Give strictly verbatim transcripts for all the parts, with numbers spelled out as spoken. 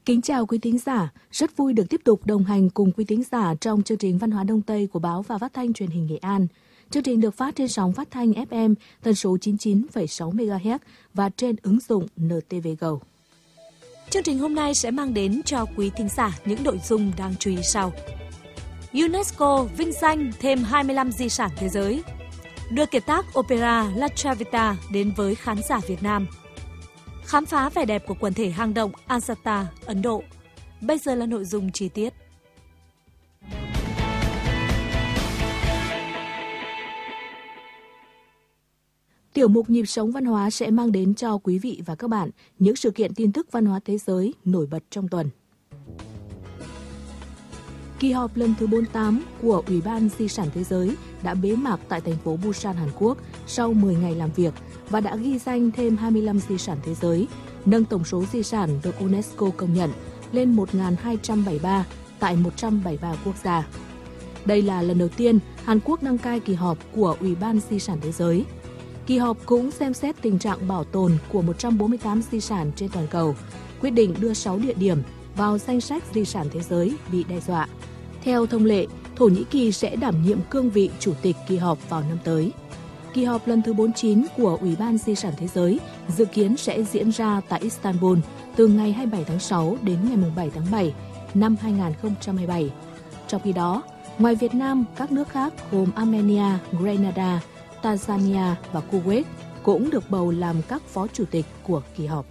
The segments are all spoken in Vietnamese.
Kính chào quý thính giả, rất vui được tiếp tục đồng hành cùng quý thính giả trong chương trình Văn hóa Đông Tây của Báo và Phát thanh Truyền hình Nghệ An. Chương trình được phát trên sóng phát thanh ép em tần số chín mươi chín phẩy sáu mê ga héc và trên ứng dụng en tê vê Go. Chương trình hôm nay sẽ mang đến cho quý thính giả những nội dung đáng chú ý sau. UNESCO vinh danh thêm hai mươi lăm di sản thế giới. Đưa kiệt tác opera La Traviata đến với khán giả Việt Nam. Khám phá vẻ đẹp của quần thể hang động Ajanta, Ấn Độ. Bây giờ là nội dung chi tiết. Tiểu mục Nhịp sống văn hóa sẽ mang đến cho quý vị và các bạn những sự kiện tin tức văn hóa thế giới nổi bật trong tuần. Kỳ họp lần thứ bốn mươi tám của Ủy ban Di sản Thế giới đã bế mạc tại thành phố Busan, Hàn Quốc sau mười ngày làm việc và đã ghi danh thêm hai mươi lăm di sản thế giới, nâng tổng số di sản được UNESCO công nhận lên một nghìn hai trăm bảy mươi ba tại một trăm bảy mươi ba quốc gia. Đây là lần đầu tiên Hàn Quốc đăng cai kỳ họp của Ủy ban Di sản Thế giới. Kỳ họp cũng xem xét tình trạng bảo tồn của một trăm bốn mươi tám di sản trên toàn cầu, quyết định đưa sáu địa điểm vào danh sách di sản thế giới bị đe dọa. Theo thông lệ, Thổ Nhĩ Kỳ sẽ đảm nhiệm cương vị chủ tịch kỳ họp vào năm tới. Kỳ họp lần thứ bốn mươi chín của Ủy ban Di sản Thế giới dự kiến sẽ diễn ra tại Istanbul từ ngày hai mươi bảy tháng sáu đến ngày bảy tháng bảy năm hai nghìn không trăm hai mươi bảy. Trong khi đó, ngoài Việt Nam, các nước khác gồm Armenia, Grenada, Tanzania và Kuwait cũng được bầu làm các phó chủ tịch của kỳ họp.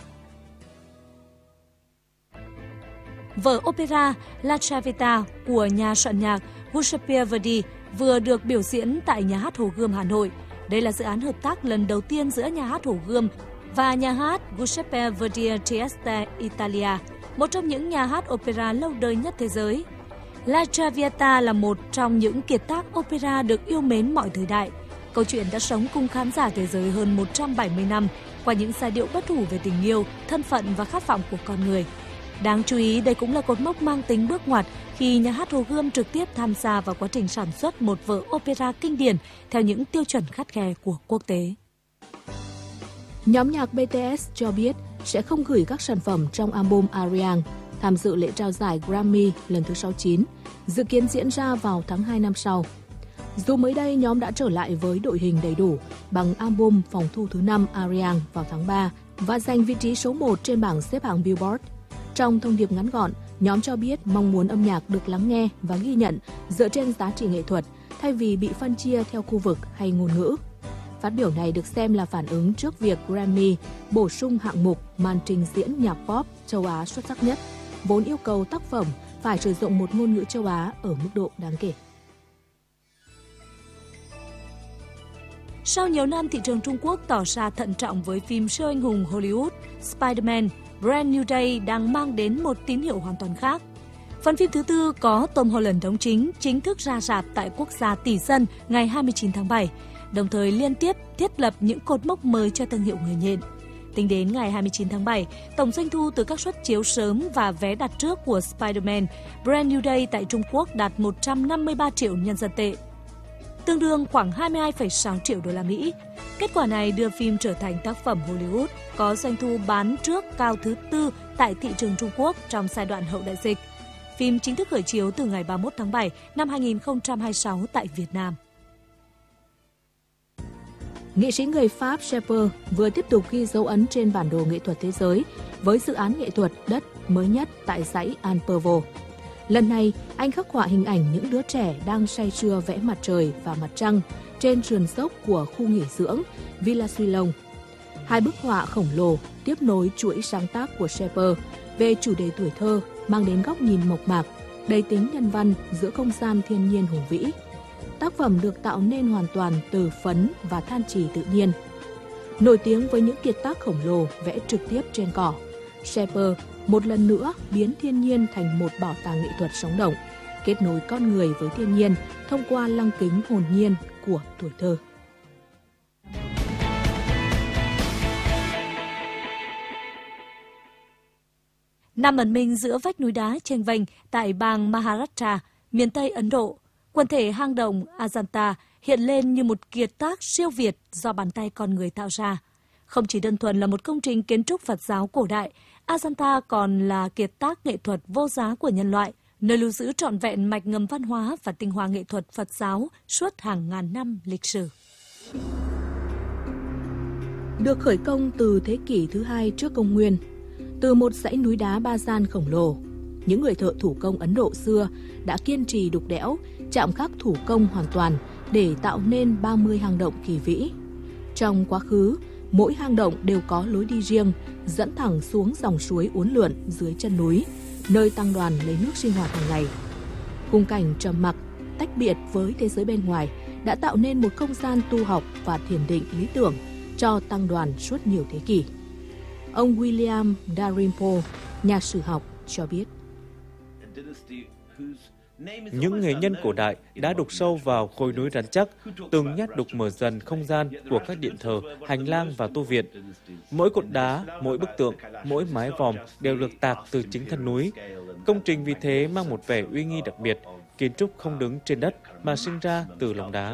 Vở opera La Traviata của nhà soạn nhạc Giuseppe Verdi vừa được biểu diễn tại Nhà hát Hồ Gươm Hà Nội. Đây là dự án hợp tác lần đầu tiên giữa Nhà hát Hồ Gươm và Nhà hát Giuseppe Verdi Trieste, Italia, một trong những nhà hát opera lâu đời nhất thế giới. La Traviata là một trong những kiệt tác opera được yêu mến mọi thời đại. Câu chuyện đã sống cùng khán giả thế giới hơn một trăm bảy mươi năm qua những giai điệu bất hủ về tình yêu, thân phận và khát vọng của con người. Đáng chú ý, đây cũng là cột mốc mang tính bước ngoặt khi Nhà hát Hồ Gươm trực tiếp tham gia vào quá trình sản xuất một vở opera kinh điển theo những tiêu chuẩn khắt khe của quốc tế. Nhóm nhạc bê tê ét cho biết sẽ không gửi các sản phẩm trong album Ariang tham dự lễ trao giải Grammy lần thứ sáu mươi chín, dự kiến diễn ra vào tháng hai năm sau. Dù mới đây nhóm đã trở lại với đội hình đầy đủ bằng album phòng thu thứ năm Ariang vào tháng ba và giành vị trí số một trên bảng xếp hạng Billboard. Trong thông điệp ngắn gọn, nhóm cho biết mong muốn âm nhạc được lắng nghe và ghi nhận dựa trên giá trị nghệ thuật thay vì bị phân chia theo khu vực hay ngôn ngữ. Phát biểu này được xem là phản ứng trước việc Grammy bổ sung hạng mục màn trình diễn nhạc pop châu Á xuất sắc nhất, vốn yêu cầu tác phẩm phải sử dụng một ngôn ngữ châu Á ở mức độ đáng kể. Sau nhiều năm, thị trường Trung Quốc tỏ ra thận trọng với phim siêu anh hùng Hollywood Spider-Man Brand New Day đang mang đến một tín hiệu hoàn toàn khác. Phần phim thứ tư có Tom Holland đóng chính chính thức ra rạp tại quốc gia tỷ dân ngày hai mươi chín tháng bảy, đồng thời liên tiếp thiết lập những cột mốc mới cho thương hiệu người nhện. Tính đến ngày hai mươi chín tháng bảy, tổng doanh thu từ các suất chiếu sớm và vé đặt trước của Spider-Man Brand New Day tại Trung Quốc đạt một trăm năm mươi ba triệu nhân dân tệ, tương đương khoảng hai mươi hai phẩy sáu triệu đô la Mỹ. Kết quả này đưa phim trở thành tác phẩm Hollywood có doanh thu bán trước cao thứ tư tại thị trường Trung Quốc trong giai đoạn hậu đại dịch. Phim chính thức khởi chiếu từ ngày ba mươi mốt tháng bảy năm hai nghìn không trăm hai mươi sáu tại Việt Nam. Nghệ sĩ người Pháp Shepard vừa tiếp tục ghi dấu ấn trên bản đồ nghệ thuật thế giới với dự án nghệ thuật đất mới nhất tại dãy Alpervo. Lần này, anh khắc họa hình ảnh những đứa trẻ đang say sưa vẽ mặt trời và mặt trăng trên sườn dốc của khu nghỉ dưỡng Villa Suilon. Hai bức họa khổng lồ tiếp nối chuỗi sáng tác của Shepard về chủ đề tuổi thơ, mang đến góc nhìn mộc mạc, đầy tính nhân văn giữa không gian thiên nhiên hùng vĩ. Tác phẩm được tạo nên hoàn toàn từ phấn và than chì tự nhiên. Nổi tiếng với những kiệt tác khổng lồ vẽ trực tiếp trên cỏ, Shepard một lần nữa biến thiên nhiên thành một bảo tàng nghệ thuật sống động, kết nối con người với thiên nhiên thông qua lăng kính hồn nhiên của tuổi thơ. Nằm ẩn mình giữa vách núi đá chênh vênh tại bang Maharashtra, miền Tây Ấn Độ, quần thể hang động Ajanta hiện lên như một kiệt tác siêu việt do bàn tay con người tạo ra. Không chỉ đơn thuần là một công trình kiến trúc Phật giáo cổ đại, Ajanta còn là kiệt tác nghệ thuật vô giá của nhân loại, nơi lưu giữ trọn vẹn mạch ngầm văn hóa và tinh hoa nghệ thuật Phật giáo suốt hàng ngàn năm lịch sử. Được khởi công từ thế kỷ thứ hai trước công nguyên, từ một dãy núi đá ba gian khổng lồ, những người thợ thủ công Ấn Độ xưa đã kiên trì đục đẽo, chạm khắc thủ công hoàn toàn để tạo nên ba mươi hang động kỳ vĩ. Trong quá khứ, mỗi hang động đều có lối đi riêng, dẫn thẳng xuống dòng suối uốn lượn dưới chân núi, nơi tăng đoàn lấy nước sinh hoạt hàng ngày. Khung cảnh trầm mặc, tách biệt với thế giới bên ngoài đã tạo nên một không gian tu học và thiền định lý tưởng cho tăng đoàn suốt nhiều thế kỷ. Ông William Dalrymple, nhà sử học, cho biết. Những nghệ nhân cổ đại đã đục sâu vào khối núi rắn chắc, từng nhát đục mở dần không gian của các điện thờ, hành lang và tu viện. Mỗi cột đá, mỗi bức tượng, mỗi mái vòm đều được tạc từ chính thân núi. Công trình vì thế mang một vẻ uy nghi đặc biệt, kiến trúc không đứng trên đất mà sinh ra từ lòng đá.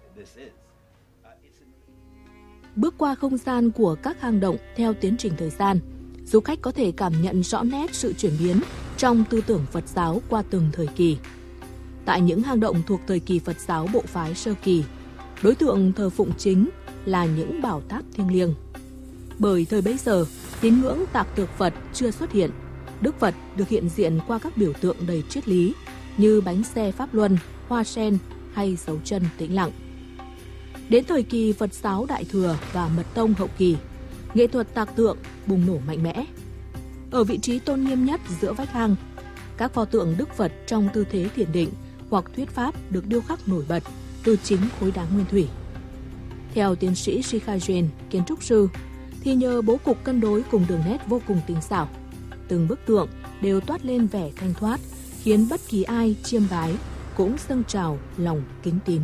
Bước qua không gian của các hang động theo tiến trình thời gian, du khách có thể cảm nhận rõ nét sự chuyển biến trong tư tưởng Phật giáo qua từng thời kỳ. Tại những hang động thuộc thời kỳ Phật giáo bộ phái sơ kỳ, đối tượng thờ phụng chính là những bảo tháp thiêng liêng. Bởi thời bấy giờ, tín ngưỡng tạc tượng Phật chưa xuất hiện, Đức Phật được hiện diện qua các biểu tượng đầy triết lý như bánh xe Pháp Luân, hoa sen hay dấu chân tĩnh lặng. Đến thời kỳ Phật giáo Đại Thừa và Mật Tông hậu kỳ, nghệ thuật tạc tượng bùng nổ mạnh mẽ. Ở vị trí tôn nghiêm nhất giữa vách hang, các pho tượng Đức Phật trong tư thế thiền định hoặc thuyết pháp được điêu khắc nổi bật từ chính khối đá nguyên thủy. Theo tiến sĩ Shikha Jain, kiến trúc sư, thì nhờ bố cục cân đối cùng đường nét vô cùng tinh xảo, từng bức tượng đều toát lên vẻ thanh thoát, khiến bất kỳ ai chiêm bái cũng dâng trào lòng kính tín.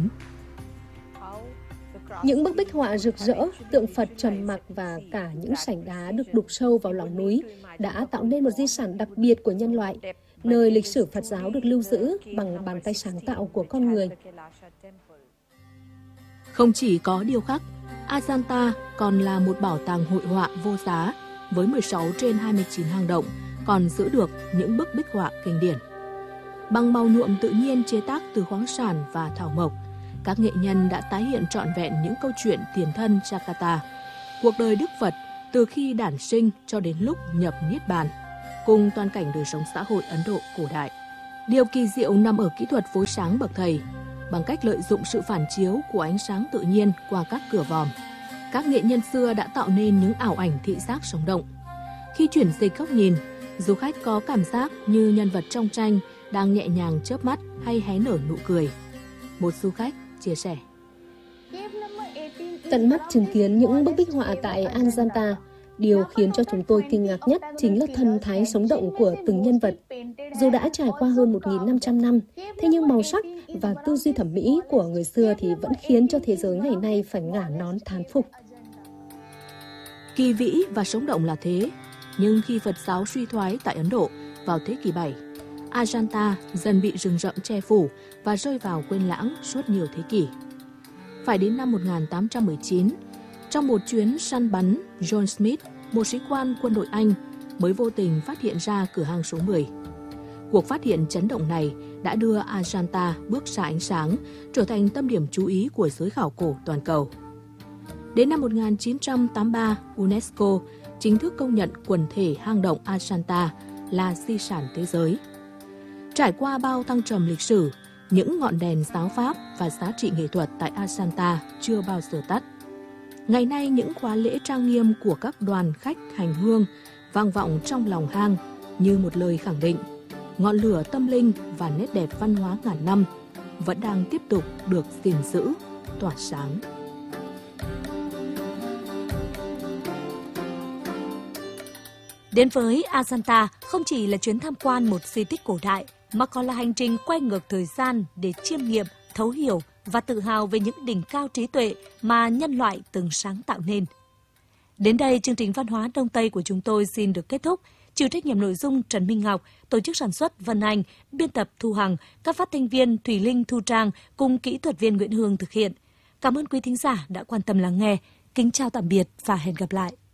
Những bức bích họa rực rỡ, tượng Phật trầm mặc và cả những sảnh đá được đục sâu vào lòng núi đã tạo nên một di sản đặc biệt của nhân loại, nơi lịch sử Phật giáo được lưu giữ bằng bàn tay sáng tạo của con người. Không chỉ có điêu khắc, Ajanta còn là một bảo tàng hội họa vô giá với mười sáu trên hai mươi chín hang động còn giữ được những bức bích họa kinh điển. Bằng màu nhuộm tự nhiên chế tác từ khoáng sản và thảo mộc, các nghệ nhân đã tái hiện trọn vẹn những câu chuyện tiền thân Jakarta, cuộc đời Đức Phật từ khi đản sinh cho đến lúc nhập Niết Bàn, cùng toàn cảnh đời sống xã hội Ấn Độ cổ đại. Điều kỳ diệu nằm ở kỹ thuật phối sáng bậc thầy, bằng cách lợi dụng sự phản chiếu của ánh sáng tự nhiên qua các cửa vòm. Các nghệ nhân xưa đã tạo nên những ảo ảnh thị giác sống động. Khi chuyển dịch góc nhìn, du khách có cảm giác như nhân vật trong tranh đang nhẹ nhàng chớp mắt hay hé nở nụ cười. Một du khách chia sẻ. Tận mắt chứng kiến những bức bích họa tại Ajanta, điều khiến cho chúng tôi kinh ngạc nhất chính là thần thái sống động của từng nhân vật. Dù đã trải qua hơn một nghìn năm trăm năm, thế nhưng màu sắc và tư duy thẩm mỹ của người xưa thì vẫn khiến cho thế giới ngày nay phải ngả nón thán phục. Kỳ vĩ và sống động là thế, nhưng khi Phật giáo suy thoái tại Ấn Độ vào thế kỷ bảy, Ajanta dần bị rừng rậm che phủ và rơi vào quên lãng suốt nhiều thế kỷ. Phải đến năm một nghìn tám trăm mười chín, trong một chuyến săn bắn, John Smith, một sĩ quan quân đội Anh, mới vô tình phát hiện ra cửa hang số mười. Cuộc phát hiện chấn động này đã đưa Ajanta bước ra ánh sáng, trở thành tâm điểm chú ý của giới khảo cổ toàn cầu. Đến năm một nghìn chín trăm tám mươi ba, UNESCO chính thức công nhận quần thể hang động Ajanta là di sản thế giới. Trải qua bao thăng trầm lịch sử, những ngọn đèn giáo pháp và giá trị nghệ thuật tại Ajanta chưa bao giờ tắt. Ngày nay, những khóa lễ trang nghiêm của các đoàn khách hành hương vang vọng trong lòng hang như một lời khẳng định, ngọn lửa tâm linh và nét đẹp văn hóa ngàn năm vẫn đang tiếp tục được gìn giữ, tỏa sáng. Đến với Ajanta không chỉ là chuyến tham quan một di tích cổ đại, mà còn là hành trình quay ngược thời gian để chiêm nghiệm, thấu hiểu và tự hào về những đỉnh cao trí tuệ mà nhân loại từng sáng tạo nên. Đến đây, chương trình Văn hóa Đông Tây của chúng tôi xin được kết thúc. Chịu trách nhiệm nội dung Trần Minh Ngọc, tổ chức sản xuất Vân Anh, biên tập Thu Hằng, các phát thanh viên Thủy Linh, Thu Trang cùng kỹ thuật viên Nguyễn Hương thực hiện. Cảm ơn quý thính giả đã quan tâm lắng nghe. kính chào tạm biệt và hẹn gặp lại.